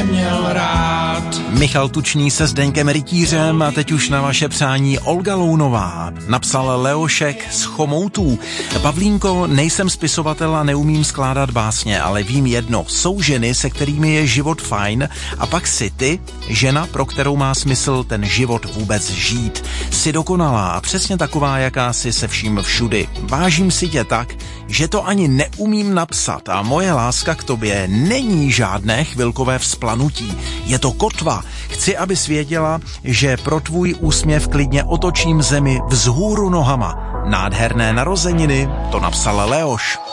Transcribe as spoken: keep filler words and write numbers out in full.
neměl rád. Michal Tučný se Zdeňkem Rytířem a teď už na vaše přání Olga Lounová. Napsal Leošek z Chomoutů. Pavlínko, nejsem spisovatel a neumím skládat básně, ale vím jedno. Jsou ženy, se kterými je život fajn, a pak si ty, žena, pro kterou má smysl ten život vůbec žít. Jsi dokonalá a přesně taková, jaká jsi se vším všudy. Vážím si tě tak, že to ani neumím napsat a moje láska k tobě není žádné chvilkové vzplanutí. Je to kotva. Chci, abys věděla, že pro tvůj úsměv klidně otočím zemi vzhůru nohama. Nádherné narozeniny, to napsal Leoš.